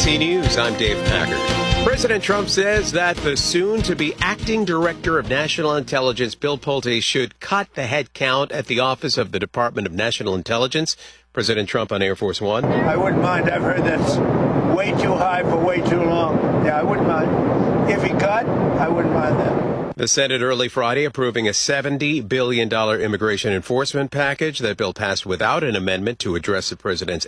ABC News, I'm Dave Packard. President Trump says that the soon-to-be acting director of National Intelligence, Bill Pulte, should cut the head count at the Office of the Department of National Intelligence. President Trump on Air Force One. I wouldn't mind. I've heard that's way too high for way too long. Yeah, I wouldn't mind. If he cut, I wouldn't mind that. The Senate early Friday approving a $70 billion immigration enforcement package. That bill passed without an amendment to address the president's